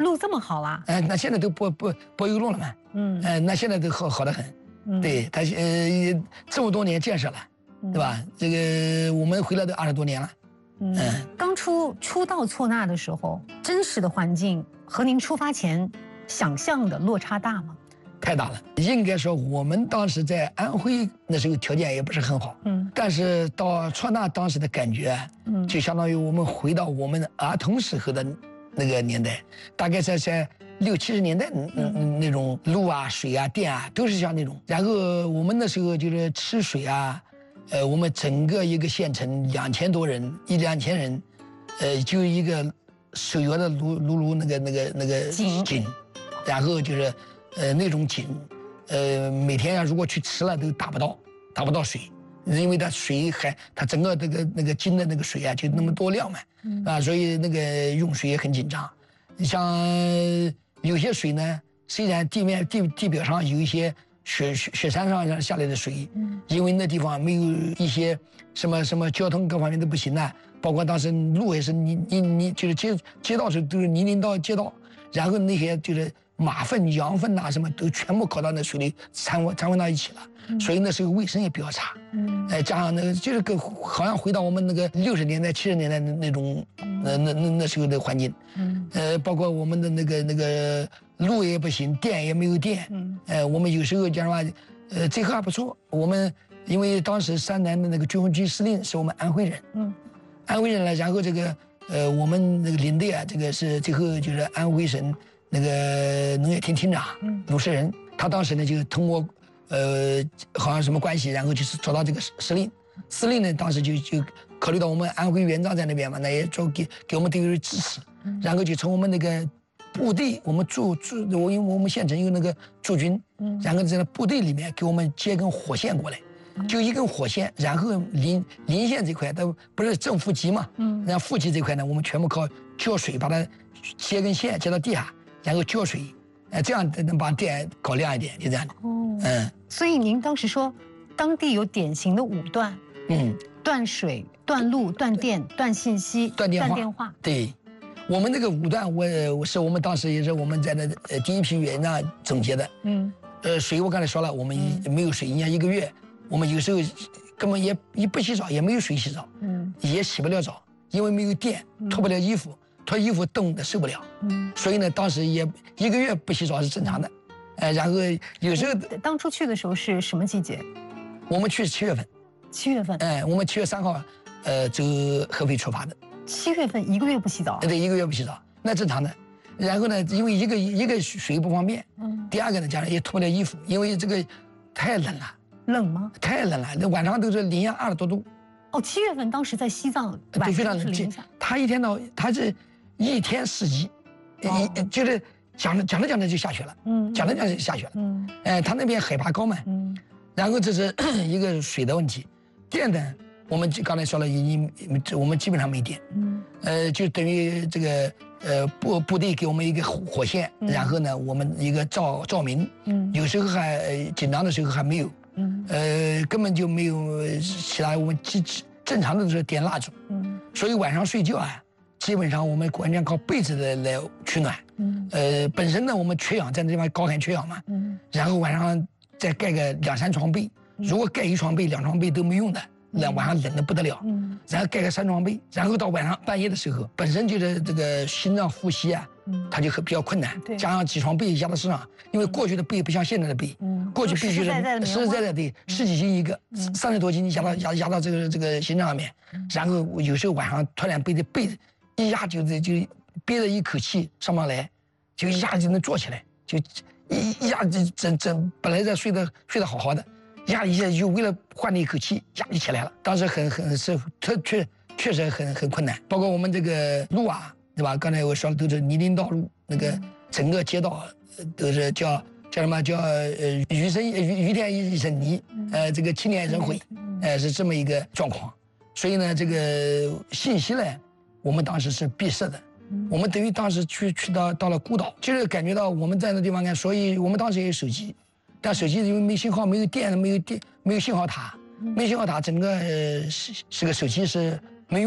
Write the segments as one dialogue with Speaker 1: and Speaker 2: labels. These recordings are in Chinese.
Speaker 1: 路这么好啦？
Speaker 2: 那现在都柏油路了嘛，那现在都好得很。对，它这么多年建设了，对吧？这个我们回来都20多年了。
Speaker 1: 刚初到错那的时候，真实的环境和您出发前想象的落差大吗？
Speaker 2: 太大了，应该说我们当时在安徽那时候条件也不是很好，但是到错那当时的感觉，就相当于我们回到我们儿童时候的那个年代，大概在60、70年代那种路啊、水啊、电啊都是像那种。然后我们那时候就是吃水啊，我们整个一个县城2000多人，1、2千人，就一个手摇的炉那个井，然后就是那种井，每天如果去吃了都打不到水，因为它水它整个那个井的那个水啊就那么多量嘛，所以那个用水也很紧张。像有些水呢，虽然地表上有一些雪山上下来的水，因为那地方没有一些什么交通各方面都不行了，包括当时路也是泥就是街道上都是泥泞道街道，然后那些就是马粪、羊粪啊什么都全部搞到那水里掺混到一起了，所以那时候卫生也比较差。加上那个就是好像回到我们那个60年代、70年代的那种那时候的环境。包括我们的那个路也不行，电也没有电。我们有时候讲实话，这个还不错。我们因为当时山南的那个军分区司令是我们安徽人，安徽人了，然后这个我们那个领队啊，这个是最后就是安徽省那个农业厅厅长鲁世仁，他当时呢就通过好像什么关系，然后就是找到这个司令呢，当时就考虑到我们安徽援藏在那边嘛，那也就给我们队友支持，然后就从我们那个部队，我们因为我们县城有那个驻军，然后在那部队里面给我们接根火线过来，就一根火线，然后邻县这块都不是正负极嘛，然后负极这块呢，我们全部靠浇水把它接根线接到地下，然后浇水，这样能把电搞亮一点，就这样的。
Speaker 1: 所以您当时说，当地有典型的5段，断水、断路、断电、断信息、
Speaker 2: 断电话。对，我们那个5段，是我们当时也是我们在那第一批援藏总结的。水我刚才说了，我们没有水，人家1个月，我们有时候根本也不洗澡，也没有水洗澡，也洗不了澡，因为没有电，脱不了衣服，脱衣服冻得受不了。所以呢，当时也1个月不洗澡是正常的。然后有时候
Speaker 1: 当初去的时候是什么季节？
Speaker 2: 我们去7月份。
Speaker 1: 7月份。
Speaker 2: 我们7月3号，走合肥出发的。
Speaker 1: 7月份1个月不洗澡？
Speaker 2: 对，1个月不洗澡，那正常的。然后呢，因为一个水不方便，第二个呢，加上也脱不了衣服，因为这个太冷了。
Speaker 1: 冷吗？
Speaker 2: 太冷了，那晚上都是零下20多度。
Speaker 1: 7月份当时在西藏，
Speaker 2: 对，非常冷。它是一天4级，就是讲着就下雪了，讲着就下雪了。他那边海拔高嘛，然后这是一个水的问题。电呢，我们刚才说了，我们基本上没电，就等于这个部队给我们一个火线，然后呢，我们一个照明，有时候还紧张的时候还没有，根本就没有其他，我们正常的都是点蜡烛，所以晚上睡觉啊，基本上我们完全靠被子来取暖，本身呢我们缺氧，在那地方高寒缺氧嘛，然后晚上再盖个2、3床被，如果盖1床被、2床被都没用的，那晚上冷得不得了，然后盖个3床被，然后到晚上半夜的时候，本身就是这个心脏呼吸啊，它就比较困难，加上几床被压到身上，因为过去的被不像现在的被，过去必须是实实在在的10几斤一个，30多斤压到这个心脏上面，然后有时候晚上突然被一压就憋着一口气上不上来，就一下就能坐起来，就一下就本来在睡得好好的，压一下就为了换那一口气，压就起来了。当时确实很困难，包括我们这个路啊，对吧？刚才我说的都是泥泞道路，那个整个街道都是叫什么叫雨天一身泥，这个青年人灰，是这么一个状况。所以呢，这个信息呢，我们当时是闭塞的。我们等于当时去到了孤岛，就是感觉到我们在那地方看，所以我们当时也有手机，但手机因为没信号、没有电、没有信号塔，没信号塔，整个是个手机是没用的。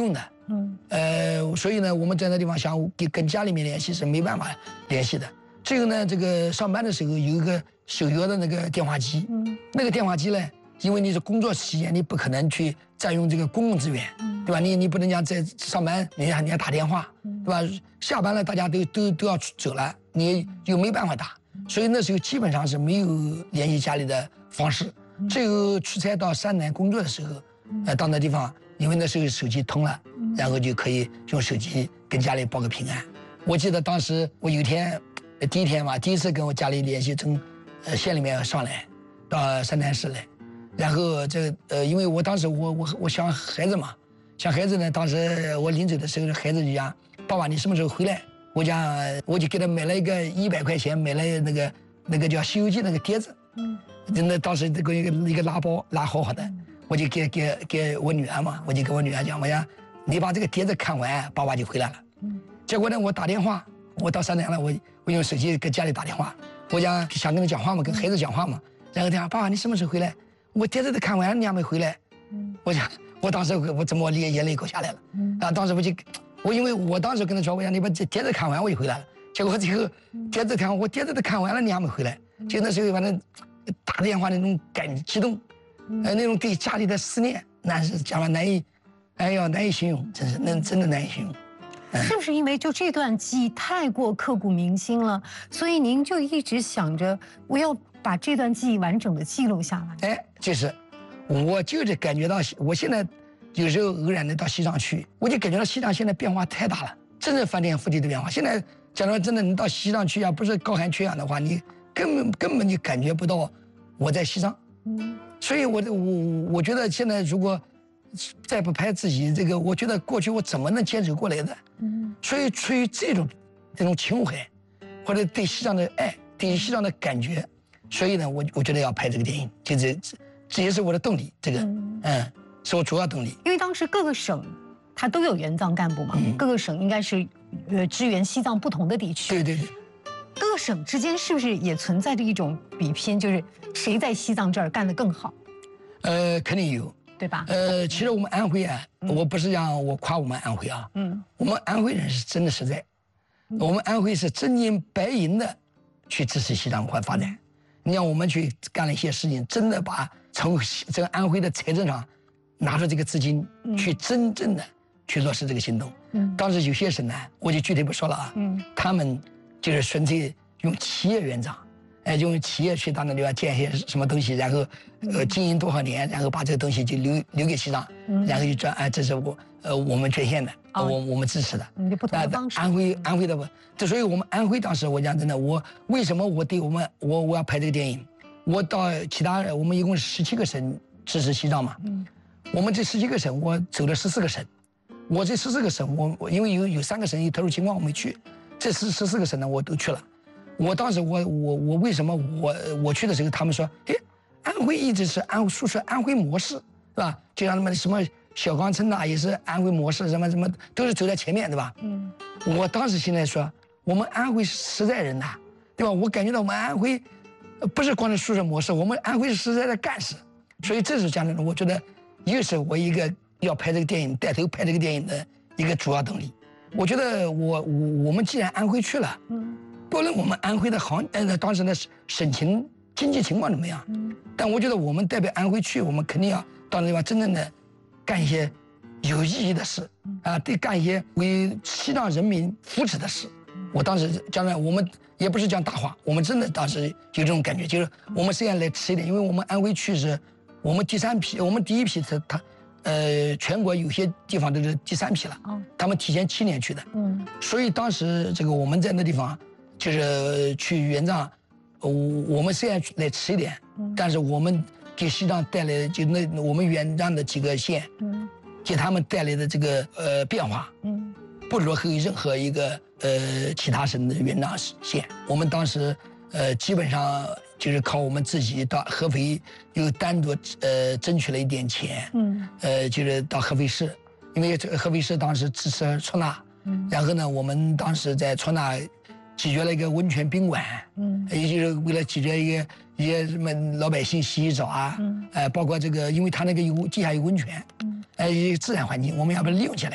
Speaker 2: 所以呢，我们在那地方想跟家里面联系是没办法联系的。这个呢，这个上班的时候有一个手约的那个电话机，那个电话机呢，因为你是工作期间，你不可能去占用这个公共资源，对吧？你不能讲在上班，你还打电话，对吧？下班了大家都要走了，你又没办法打，所以那时候基本上是没有联系家里的方式。最后出差到山南工作的时候，到那地方，因为那时候手机通了，然后就可以用手机跟家里报个平安。我记得当时我有一天，第一次跟我家里联系，从县里面上来到山南市来，然后因为我当时我想孩子嘛，想孩子呢，当时我临走的时候，孩子就讲：“爸爸，你什么时候回来？”我就给他买了一个100块钱买了那个叫《西游记》那个碟子，那当时这个一个拉包拉好的，我就给我女儿嘛，我就跟我女儿讲，我讲你把这个碟子看完，爸爸就回来了。结果呢，我打电话，我到山南了，我用手机跟家里打电话，我想跟他讲话嘛，跟孩子讲话嘛，然后他讲：“爸爸，你什么时候回来？我碟子都看完了，你还没回来。”我当时我怎么眼泪给我下来了？当时因为我当时跟他说，我讲你把这碟子看完我就回来了。结果最后碟子都看完了，你还没回来。就那时候反正打电话那种激动，那种对家里的思念，那是讲了难以形容，真的难以形容。
Speaker 1: 是不是因为就这段记忆太过刻骨铭心了，所以您就一直想着我要把这段记忆完整的记录下来？
Speaker 2: 我就是感觉到，我现在有时候偶然的到西藏去，我就感觉到西藏现在变化太大了，真是翻天覆地的变化。现在假如真的你到西藏去不是高寒缺氧的话，你根本就感觉不到我在西藏。所以我觉得现在如果再不拍自己这个，我觉得过去我怎么能坚持过来的？所以出于这种情怀，或者对西藏的爱，对西藏的感觉，所以呢，我觉得要拍这个电影，这也是我的动力。这个是我主要动力。
Speaker 1: 因为当时各个省它都有援藏干部嘛，各个省应该是支援西藏不同的地区。
Speaker 2: 对。
Speaker 1: 各省之间是不是也存在着一种比拼，就是谁在西藏这儿干得更好？
Speaker 2: 肯定有，
Speaker 1: 对吧？
Speaker 2: 其实我们安徽我不是让我夸我们安徽啊，我们安徽人是真的实在，我们安徽是真金白银的去支持西藏发展。你让我们去干了一些事情，真的把从这个安徽的财政上拿出这个资金，去真正的去落实这个行动。当时有些省呢，我就具体不说了啊，他们就是纯粹用企业援藏，用企业去到那地方建一些什么东西，然后经营多少年，然后把这个东西就留给西藏，然后就说这是我们捐献的，我们支持的。
Speaker 1: 不同的方式。
Speaker 2: 安徽的不，所以我们安徽当时我讲真的，为什么我要拍这个电影？我到我们一共是17个省支持西藏嘛，我们这17个省我走了14个省，我这14个省我因为有3个省有特殊情况我没去，这14个省呢我都去了。我当时我为什么我去的时候，他们说，安徽一直是输出安徽模式，是吧？就像什么小岗村也是安徽模式，什么都是走在前面，对吧？我当时现在说，我们安徽是实在人呐，对吧？我感觉到我们安徽不是光是输出模式，我们安徽是实在的干事，所以这是讲的，我觉得又是我一个要拍这个电影带头拍这个电影的一个主要动力。我觉得我们既然安徽去了，不论我们安徽的当时的省经济情况怎么样，但我觉得我们代表安徽去，我们肯定要到那地方真正的干一些有意义的事干一些为西藏人民福祉的事。我当时将来我们也不是讲大话，我们真的当时有这种感觉，就是我们虽然来迟一点，因为我们安徽去是我们第3批，我们第1批是全国有些地方都是第3批了，他们提前7年去的，所以当时这个我们在那地方就是去援藏，我们虽然来迟一点，但是我们给西藏带来就我们援藏的几个县，给他们带来的这个变化，不落后于任何一个其他省的援藏县。我们当时基本上就是靠我们自己到合肥又单独争取了一点钱，就是到合肥市，因为合肥市当时支持出纳，然后呢，我们当时在出纳解决了一个温泉宾馆，也就是为了解决一些什么老百姓洗澡包括这个，因为它那个地下有温泉，一个自然环境，我们要把它利用起来，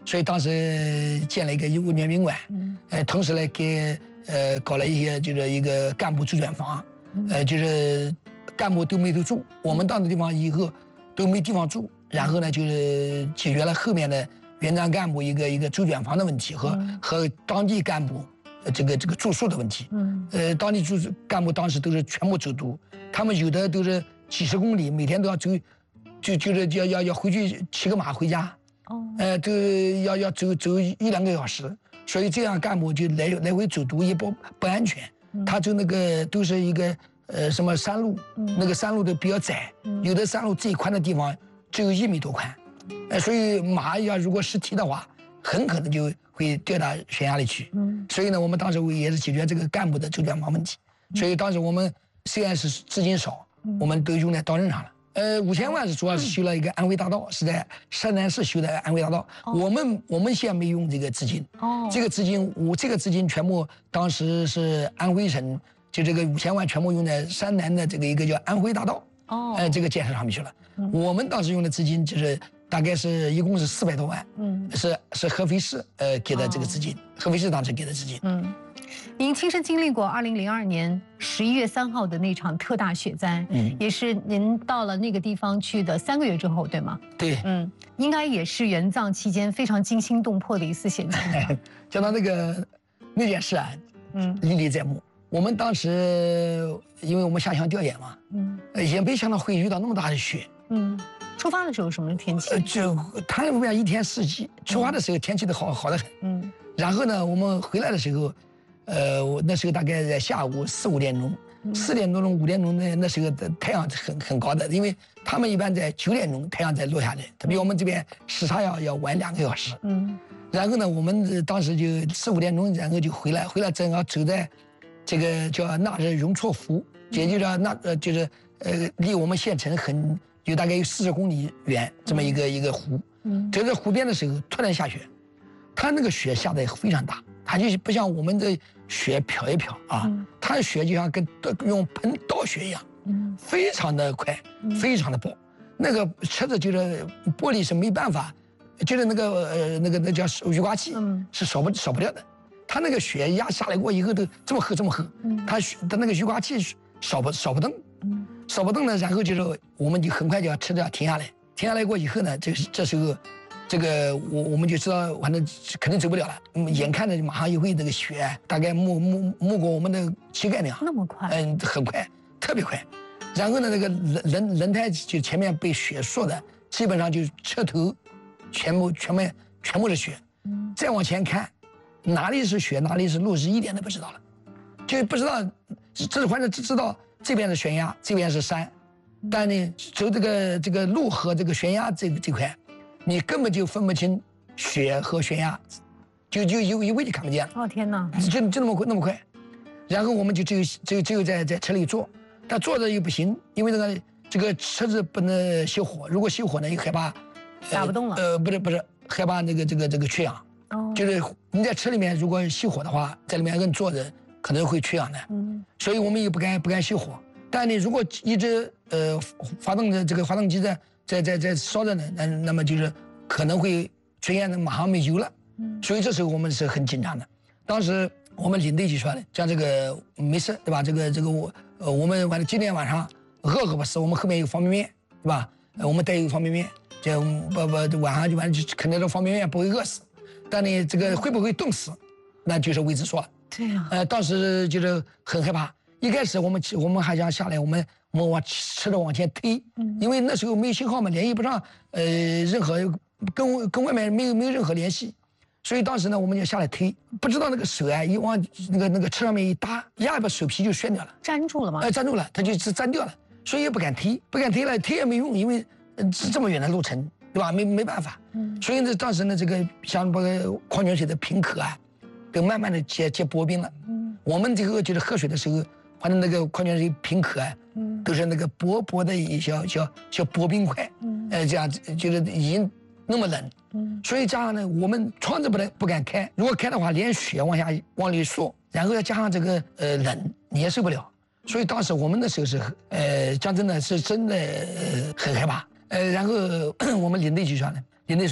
Speaker 2: 所以当时建了一个医务人员宾馆，同时呢给搞了一些就是一个干部住院房，就是干部都没得住，我们到那地方以后都没地方住，然后呢就是解决了后面的园长干部一个住院房的问题和当地干部这个住宿的问题。当地干部当时都是全部走读，他们有的都是几十公里，每天都要走，就是要回去骑个马回家。都要走1-2个小时，所以这样干部就来回走读也不安全。他就那个都是一个什么山路，那个山路都比较窄，有的山路最宽的地方只有1米多宽，所以马要如果失蹄的话，很可能就会掉到悬崖里去。所以呢，我们当时也是解决这个干部的住院房问题。所以当时我们虽然是资金少，我们都用在刀刃上了。5000万是主要是修了一个安徽大道，是在山南市修的安徽大道。我们县没用这个资金，这个资金全部当时是安徽省就这个5000万全部用在山南的这个一个叫安徽大道，这个建设上面去了。我们当时用的资金就是大概是一共是400多万，是合肥市给的这个资金，合肥市当时给的资金。
Speaker 1: 您亲身经历过2002年11月3号的那场特大雪灾，也是您到了那个地方去的3个月之后，对吗？
Speaker 2: 对，
Speaker 1: 应该也是援藏期间非常惊心动魄的一次险情。
Speaker 2: 讲到那件事啊，历历在目。我们当时因为我们下乡调研嘛，也没想到会遇到那么大的雪。
Speaker 1: 出发的时候什么天气？
Speaker 2: 它那边一天四季，出发的时候天气都好得很。然后呢，我们回来的时候。那时候大概在下午4-5点钟，4点多钟、5点钟那时候的太阳很高的，因为他们一般在9点钟太阳才落下来，它比我们这边时差要晚2个小时。然后呢，我们当时就4-5点钟，然后就回来正好走在这个叫纳日容措湖，也就是离我们县城大概有40公里远这么一个湖。走在湖边的时候，突然下雪，它那个雪下得非常大。它就不像我们的雪飘一飘啊，它的雪就像跟用盆倒雪一样，非常的快，非常的薄。那个车子就是玻璃是没办法，就是那叫雨刮器是少不掉的。它那个雪压下来过以后都这么厚，它那个雨刮器少不动，少不动呢，然后就是我们就很快就要车子要停下来过以后呢，这时候。这个我们就知道，反正肯定走不了了。眼看着马上一会这个雪大概没过我们的膝盖那样，
Speaker 1: 那么快？
Speaker 2: 很快，特别快。然后呢，那个轮胎就前面被雪锁的，基本上就车头全部是雪。再往前看，哪里是雪，哪里是路，是一点都不知道了，就不知道，反正只知道这边是悬崖，这边是山，但呢，走这个路和这个悬崖这块。你根本就分不清雪和悬崖，就一位就看不见了。
Speaker 1: 哦天哪！
Speaker 2: 就那么快，然后我们就只有在车里坐，但坐着又不行，因为这个车子不能熄火，如果熄火呢又害怕
Speaker 1: 打不动了。
Speaker 2: 不是害怕这个缺氧。就是你在车里面如果熄火的话，在里面人坐着可能会缺氧的。所以我们也不敢熄火。但你如果一直发动机在烧着呢，那么就是可能会出现的马上没油了，所以这时候我们是很紧张的。当时我们领队就说的，讲这个没事对吧？这个我们反正今天晚上饿不死，我们后面有方便面对吧？我们带有方便面，就晚上就啃着这方便面不会饿死，但你这个会不会冻死，那就是未知数了。
Speaker 1: 对呀。
Speaker 2: 当时就是很害怕。一开始我们还想下来，我们往车子往前推，因为那时候没有信号嘛，联系不上，任何跟外面没有任何联系，所以当时呢，我们就下来推，不知道那个手啊一往那个车上面一搭，一下把手皮就旋掉了，
Speaker 1: 粘住了吗？
Speaker 2: 粘住了，它就是粘掉了，所以也不敢推了，推也没用，因为这么远的路程，对吧？没办法，所以呢，当时呢，这个像把矿泉水的瓶壳啊，都慢慢的结薄冰了，我们这个就是喝水的时候。反正那个矿泉水瓶壳啊，都是那个薄的一小薄冰块，这样就是已经那么冷，所以加上呢，我们窗子不敢开，如果开的话，连雪往里缩，然后再加上这个冷，你也受不了。所以当时我们那时候是讲真的是真的很害怕。然后我们领队就说呢，领队说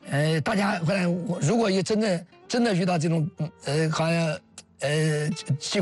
Speaker 2: 大家后来如果有真的遇到这种好像机